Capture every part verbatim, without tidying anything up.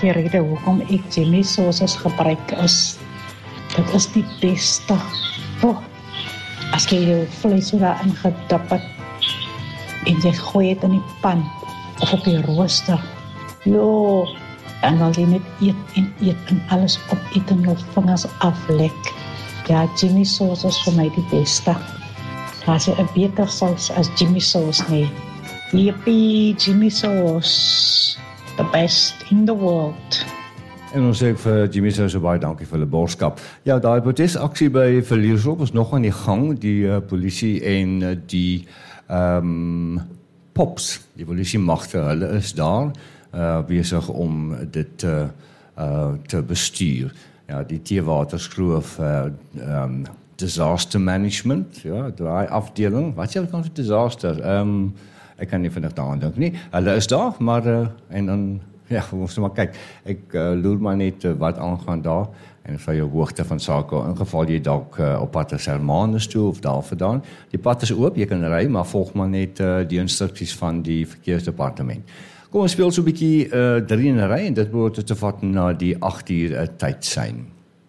die rede hoekom ek Jimmy sauces gebruik is, dit is die beste. Oh, as jy jou vlees so daarin gedip het, en jy gooi het in die pan, of op die rooster, jo, en dan jy net eet en eet en alles opeet en jou vingers aflek. Ja, Jimmy sauce is vir my die beste. Daar is 'n beter saus as Jimmy sauce nie. Yippie, Jimmy sauce, the best in the world. En ons sê vir Jimmy sauce baie dankie vir hulle borgskap. Ja, daai protesaksie by Verliersop is nog aan die gang, die uh, polisie en uh, die ehm um, Pops, die polisie magte, hulle is daar uh, besig om dit uh, uh, te bestuur. Ja, die Teewaterskloof uh, um, disaster management, ja, daai afdeling, wat jy kan vir disaster, um, ek kan nie vinnig daaraan dink nie, hulle is daar, maar, uh, en dan, ja, ons moet maar kyk, ek uh, loer maar net uh, wat aangaan daar, en van jou hoogte van sake, in geval jy dalk uh, op pad is Hermanus toe, of daar vandaan, die pad is oop, jy kan ry, maar volg maar net uh, die instruksies van die verkeersdepartement. Kom ons speel so 'n bietjie uh, drie in 'n ry, en dit behoort te vat na die agt uur uh, tyd sein.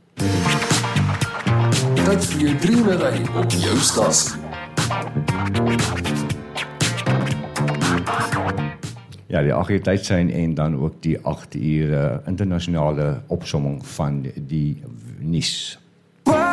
Tyd vir jou drie in 'n ry op jou stasie. Ja, die agt uur tyd sein en dan ook die agt uur uh, internasionale opsomming van die nuus.